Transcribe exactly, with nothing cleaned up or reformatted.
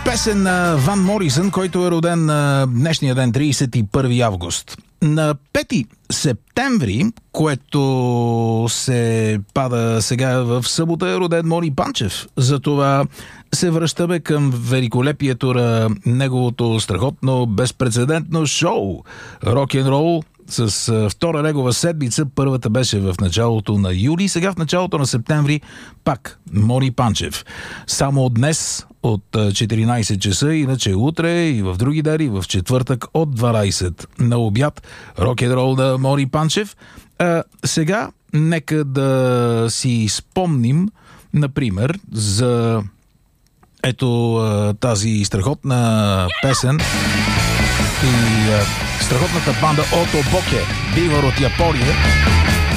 Песен на Ван Морисън, който е роден на днешния ден, тридесет и първи август. На пети септември, което се пада сега в събота, е роден Мони Панчев. Затова се връщаме към великолепието на неговото страхотно, безпрецедентно шоу «Рок-н-рол» с втора негова седмица. Първата беше в началото на юли, сега в началото на септември пак Мони Панчев. Само днес от четиринайсет часа, иначе утре и в други дни, в четвъртък от дванайсет на обяд, рок-н-рол на Мони Панчев. А, сега нека да си спомним, например, за ето тази страхотна песен и а, страхотната банда Ото Боке, бивър от Япония.